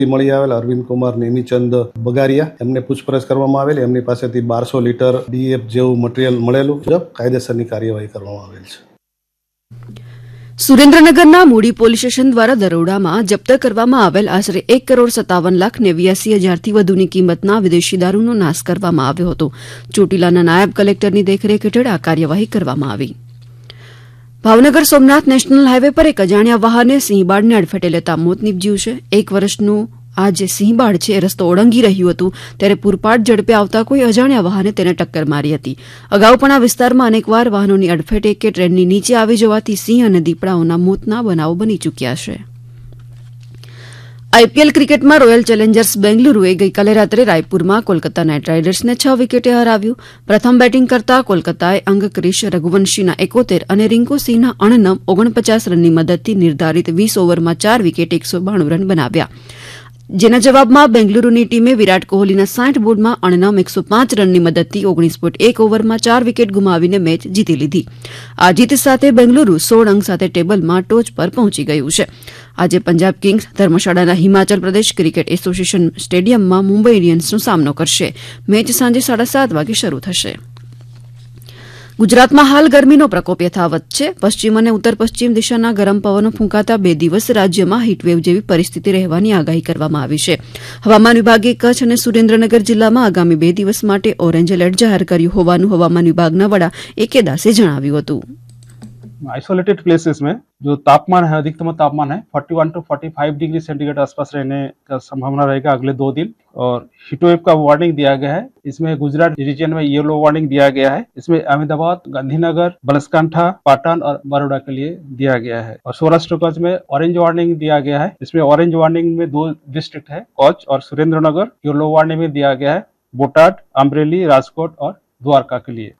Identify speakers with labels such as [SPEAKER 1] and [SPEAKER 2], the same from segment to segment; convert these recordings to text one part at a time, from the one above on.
[SPEAKER 1] મળી આવેલ અરવિંદ કુમાર નેમીચંદ બગારિયા, એમને પૂછપરછ કરવામાં આવેલી. એમની પાસેથી 1200 લીટર DF જેવું મટીરિયલ મળેલું કાયદેસરની કાર્યવાહી કરવામાં આવેલ છે.
[SPEAKER 2] સુરેન્દ્રનગરના મૂડી પોલીસ સ્ટેશન દ્વારા દરોડામાં જપ્ત કરવામાં આવેલ આશરે 1,57,89,000થી વધુની કિંમતના વિદેશી દારૂનો નાશ કરવામાં આવ્યો હતો. ચોટીલાના નાયબ કલેક્ટરની દેખરેખ હેઠળ આ કાર્યવાહી કરવામાં આવી. ભાવનગર સોમનાથ નેશનલ હાઈવે પર એક અજાણ્યા વાહને સિંહબાળને અડફેટે લેતા મોત નીપજ્યું છે. 1 વર્ષનું આ જે સિંહબાળ છે એ રસ્તો ઓળંગી રહ્યું હતું ત્યારે પૂરપાટ ઝડપે આવતા કોઈ અજાણ્યા વાહને તેને ટક્કર મારી હતી. અગાઉ પણ આ વિસ્તારમાં અનેકવાર વાહનોની અડફેટે કે ટ્રેનની નીચે આવી જવાથી સિંહ અને દીપડાઓના મોતના બનાવો બની ચૂક્યા છે. આઈપીએલ ક્રિકેટમાં રોયલ ચેલેન્જર્સ બેંગલુરુએ ગઈકાલે રાત્રે રાયપુરમાં કોલકાતા નાઇટ રાઇડર્સને 6 વિકેટે હરાવ્યું. પ્રથમ બેટિંગ કરતા કોલકાતાએ અંગ ક્રિશ રઘુવંશીના 71 અને રિંકુ સિંહના 49 રનની મદદથી નિર્ધારિત 20 ઓવરમાં 4 વિકેટે 192 રન બનાવ્યા. જેના જવાબમાં બેંગલુરુની ટીમે વિરાટ કોહલીના 60 બોલમાં 105 રનની મદદથી 19.1 ઓવરમાં 4 વિકેટ ગુમાવીને મેચ જીતી લીધી. આ જીત સાથે બેંગલુરુ 16 અંક સાથે ટેબલમાં ટોચ પર પહોંચી ગયું છે. આજે Punjab Kings ધર્મશાળાના Himachal Pradesh cricket association સ્ટેડિયમમાં મુંબઈ ઇન્ડિયન્સનો સામનો કરશે. મેચ સાંજે 7:30 વાગે શરૂ થશે. ગુજરાતમાં હાલ ગરમીનો પ્રકોપ યથાવત છે. પશ્ચિમ અને ઉત્તર પશ્ચિમ દિશાના ગરમ પવનો ફૂંકાતા 2 દિવસ રાજ્યમાં હીટવેવ જેવી પરિસ્થિતિ રહેવાની આગાહી કરવામાં આવી છે. હવામાન વિભાગે કચ્છ અને સુરેન્દ્રનગર જિલ્લામાં આગામી 2 દિવસ માટે ઓરેન્જ એલર્ટ જાહેર કર્યું હોવાનું હવામાન વિભાગના વડા AK દાસે જણાવ્યું હતું.
[SPEAKER 3] आइसोलेटेड प्लेसेस में जो तापमान है, अधिकतम तापमान है 41 to 45 डिग्री सेंटीग्रेड आसपास रहने का संभावना रहेगा अगले 2 दिन. और हीटवेव का वार्निंग दिया गया है. इसमें गुजरात रीजन में येलो वार्निंग दिया गया है. इसमें अहमदाबाद, गांधीनगर, बनासकांठा, पाटन और बड़ौदा के लिए दिया गया है. और सौराष्ट्र कच्छ में ऑरेंज वार्निंग दिया गया है. इसमें ऑरेंज वार्निंग में 2 डिस्ट्रिक्ट है, कच्छ और सुरेंद्रनगर. येलो वार्निंग में दिया गया है बोटाद, अमरेली, राजकोट और द्वारका के लिए.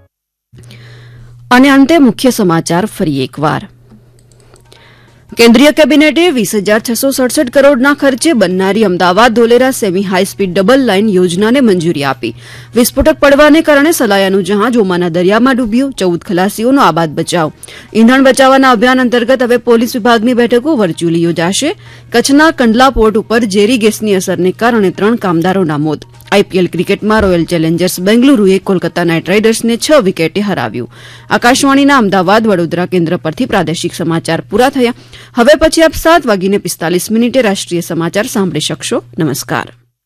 [SPEAKER 2] અને અંતે મુખ્ય સમાચાર ફરી એકવાર. કેન્દ્રીય કેબિનેટે 20,667 કરોડના ખર્ચે બનનારી Ahmedabad Dholera semi high speed double line યોજનાને મંજૂરી આપી. વિસ્ફોટક પડવાને કારણે સલાયાનું જહાજ ઓમાના દરિયામાં ડૂબ્યું. 14 ખલાસીઓનો આબાદ બચાવ. ઇંધણ બચાવવાના અભિયાન અંતર્ગત હવે પોલીસ વિભાગની બેઠકો વર્ચ્યુઅલી યોજાશે. કચ્છના કંડલા પોર્ટ ઉપર ઝેરી ગેસની અસરને કારણે 3 કામદારોના મોત. આઈપીએલ ક્રિકેટમાં રોયલ ચેલેન્જર્સ બેંગલુરુએ કોલકાતા નાઇટ રાઇડર્સને 6 વિકેટે હરાવ્યું. આકાશવાણીના અમદાવાદ વડોદરા કેન્દ્ર પરથી પ્રાદેશિક સમાચાર પૂરા થયા. હવે પછી આપ 7:45 રાષ્ટ્રીય સમાચાર સાંભળી શકશો. નમસ્કાર.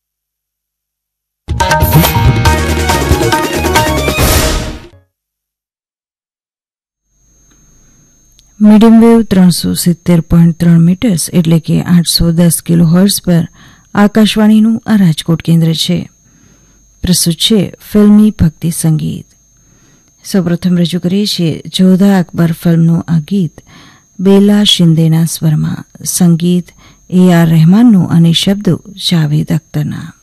[SPEAKER 4] મીડિયમ વેવ 370.3 મીટર્સ એટલે કે 810 કિલોહર્ટ્ઝ પર આકાશવાણીનું આ રાજકોટ કેન્દ્ર છે. પ્રસ્તુત છે ફિલ્મી ભક્તિ સંગીત. સૌપ્રથમ રજૂ કરીએ છીએ જોધા અકબર ફિલ્મનું આ ગીત બેલા શિંદેના સ્વરમાં. સંગીત AR રહેમાનનું અને શબ્દો જાવેદ અખ્તરના.